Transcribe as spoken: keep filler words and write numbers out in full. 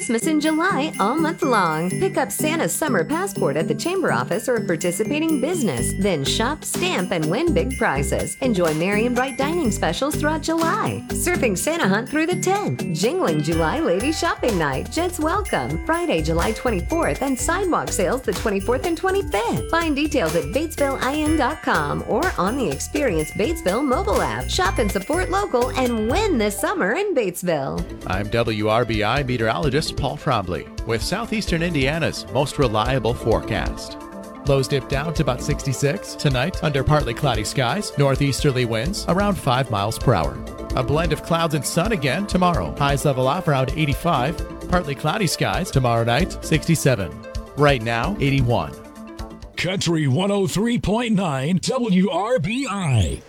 Christmas in July all month long. Pick up Santa's summer passport at the Chamber office or a participating business. Then shop, stamp, and win big prizes. Enjoy merry and bright dining specials throughout July. Surfing Santa Hunt through the tenth. Jingling July Ladies Shopping Night. Gents Welcome. Friday, July twenty-fourth. And sidewalk sales the twenty-fourth and twenty-fifth. Find details at batesville I N dot com or on the Experience Batesville mobile app. Shop and support local and win this summer in Batesville. I'm W R B I meteorologist Paul Trombley with Southeastern Indiana's most reliable forecast. Lows dip down to about sixty-six. Tonight, under partly cloudy skies, northeasterly winds around five miles per hour. A blend of clouds and sun again tomorrow. Highs level off around eighty-five. Partly cloudy skies tomorrow night, sixty-seven. Right now, eighty-one. Country one oh three point nine W R B I.